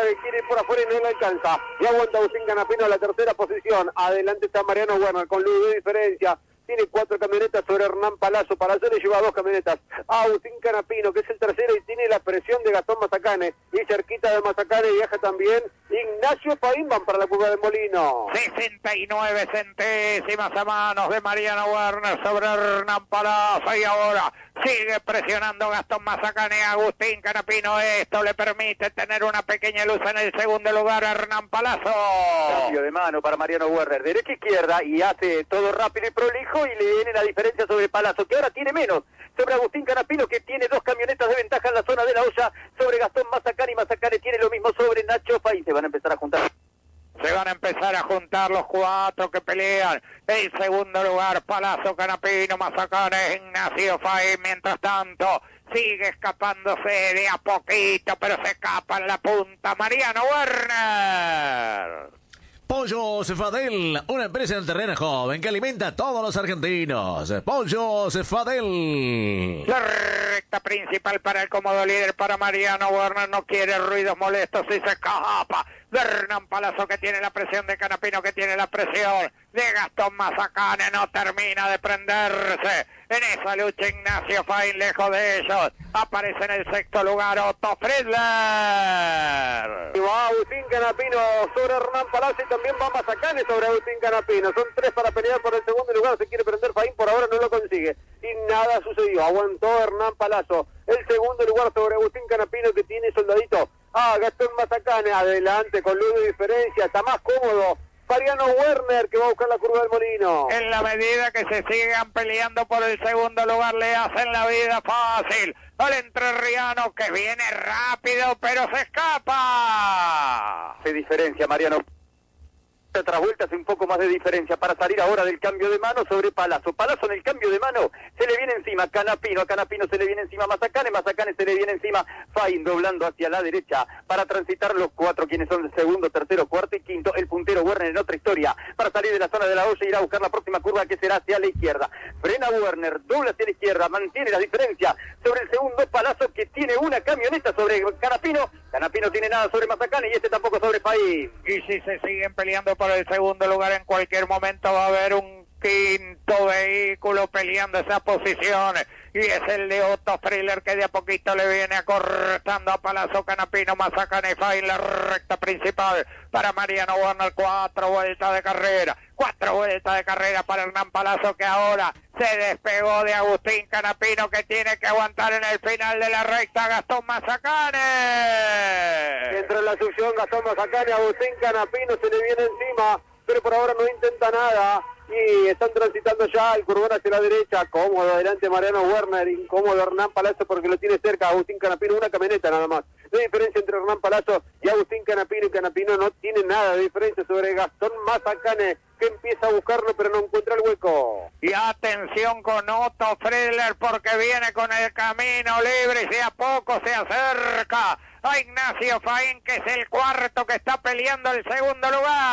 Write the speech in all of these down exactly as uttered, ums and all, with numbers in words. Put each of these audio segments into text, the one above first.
que quiere ir por afuera y no le alcanza. Y aguanta Agustín Canapino a la tercera posición. Adelante está Mariano Werner con luz de diferencia. Tiene cuatro camionetas sobre Hernán Palazzo. Palazzo le lleva dos camionetas a Agustín Canapino, que es el tercero, y tiene la presión de Gastón Mazacane. Y cerquita de Mazacane viaja también Ignacio Faín, van para la curva del Molino. sesenta y nueve centésimas a manos de Mariano Werner sobre Hernán Palazzo. Y ahora sigue presionando Gastón Mazacane a Agustín Canapino. Esto le permite tener una pequeña luz en el segundo lugar a Hernán Palazzo. Cambio de mano para Mariano Werner, derecha izquierda, y hace todo rápido y prolijo, y le viene la diferencia sobre Palazzo, que ahora tiene menos sobre Agustín Canapino, que tiene dos camionetas de ventaja en la zona de la olla sobre Gastón Mazacane, y Mazacane tiene lo mismo sobre Nacho Faín. Se van a empezar a juntar. Se van a empezar a juntar los cuatro que pelean. El segundo lugar, Palazzo, Canapino, Mazacane, Ignacio Faín. Mientras tanto, sigue escapándose de a poquito, pero se escapa en la punta Mariano Werner. Pollo Cefadel, una empresa en terreno joven que alimenta a todos los argentinos. Pollo Cefadel. La recta principal para el cómodo líder, para Mariano Werner. No quiere ruidos molestos y se escapa de Hernán Palazzo, que tiene la presión, de Canapino, que tiene la presión de Gastón Mazacane. No termina de prenderse en esa lucha Ignacio Faín, lejos de ellos. Aparece en el sexto lugar Otto Friedler. Y va Agustín Canapino sobre Hernán Palazzo, y también va Mazacane sobre Agustín Canapino. Son tres para pelear por el segundo lugar. Se quiere prender Faín, por ahora no lo consigue. Y nada sucedió. Aguantó Hernán Palazzo. El segundo lugar sobre Agustín Canapino, que tiene soldadito a Gastón Mazacane. Adelante con luz de diferencia. Está más cómodo Mariano Werner, que va a buscar la curva del Molino. En la medida que se sigan peleando por el segundo lugar, le hacen la vida fácil al entrerriano, que viene rápido, pero se escapa. Se diferencia Mariano. Tras vuelta hace un poco más de diferencia para salir ahora del cambio de mano sobre Palazzo. Palazzo en el cambio de mano se le viene encima Canapino, a Canapino se le viene encima Mazacane, Mazacane se le viene encima Faín, doblando hacia la derecha para transitar los cuatro, quienes son el segundo, tercero, cuarto y quinto. El puntero Werner en otra historia para salir de la zona de la olla e ir a buscar la próxima curva, que será hacia la izquierda. Frena Werner, dobla hacia la izquierda, mantiene la diferencia sobre el segundo Palazzo, que tiene una camioneta sobre Canapino. Canapino tiene nada sobre Mazacane y este tampoco sobre Faín. Y si se siguen peleando por el segundo lugar, en cualquier momento va a haber un quinto vehículo peleando esas posiciones, y es el de Otto Friedler, que de a poquito le viene acortando a Palazzo, Canapino, Mazacane y Faín. La recta principal para Mariano Werner. Cuatro vueltas de carrera, cuatro vueltas de carrera para Hernán Palazzo, que ahora se despegó de Agustín Canapino, que tiene que aguantar en el final de la recta Gastón Mazacane. Entra en la succión Gastón Mazacane, Agustín Canapino se le viene encima, pero por ahora no intenta nada. Y están transitando ya el curvón hacia la derecha. Cómodo adelante Mariano Werner, incómodo Hernán Palazzo, porque lo tiene cerca Agustín Canapino. Una camioneta nada más de diferencia entre Hernán Palazzo y Agustín Canapino, y Canapino no tiene nada de diferencia sobre Gastón Mazacane, que empieza a buscarlo pero no encuentra el hueco. Y atención con Otto Friedler, porque viene con el camino libre y de a poco se acerca a Ignacio Faín, que es el cuarto que está peleando el segundo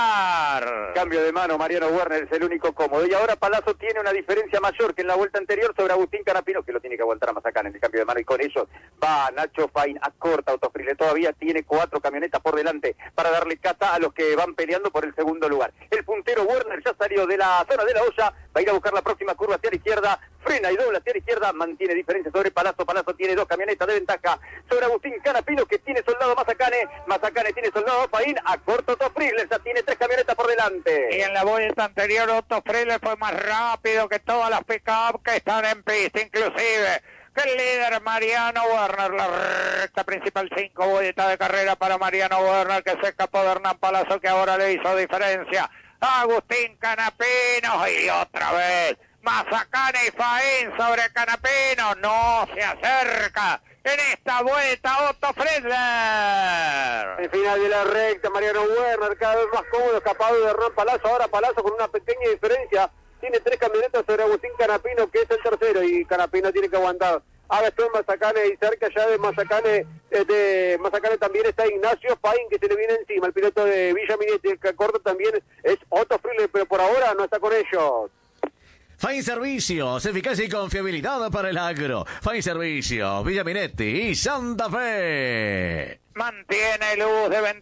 lugar. Cambio de mano, Mariano Werner es el único cómodo, y ahora Palazzo tiene una diferencia mayor que en la vuelta anterior sobre Agustín Canapino, que lo tiene que aguantar a Mazacane en el cambio de mano, y con ello va Nacho Faín, acorta a Otto Friedler. Todavía tiene cuatro camionetas por delante para darle caza a los que van peleando por el segundo lugar. El puntero Werner ya salió de la zona de la olla, va a ir a buscar la próxima curva hacia la izquierda, frena y dobla hacia la izquierda, mantiene diferencia sobre Palazzo. Palazzo tiene dos camionetas de ventaja sobre Agustín Canapino, que tiene soldado Mazacane, Mazacane tiene soldado Faín, acorta Otto Friedler, ya tiene tres camionetas por delante. Y en la vuelta anterior Otto Friedler fue más rápido que todas las pick-up que están en pista, inclusive que el líder Mariano Werner. La recta principal, cinco vueltas de carrera para Mariano Werner, que se escapó de Hernán Palazzo, que ahora le hizo diferencia a Agustín Canapino. Y otra vez Mazacane y Faín sobre Canapino. No se acerca en esta vuelta Otto Friedler. El final de la recta, Mariano Werner cada vez más cómodo, escapado de Hernán Palazzo. Ahora Palazzo con una pequeña diferencia, tiene tres camionetas sobre Agustín Canapino, que es el tercero, y Canapino tiene que aguantar a Gastón Mazacane, y cerca ya de Mazacane, eh, de Mazacane también está Ignacio Faín, que se le viene encima. El piloto de Villa Minetti, el que acorta también es Otto Friedler, pero por ahora no está con ellos. Faín Servicios, eficacia y confiabilidad para el agro. Faín Servicios, Villa Minetti y Santa Fe. Mantiene luz de ventaja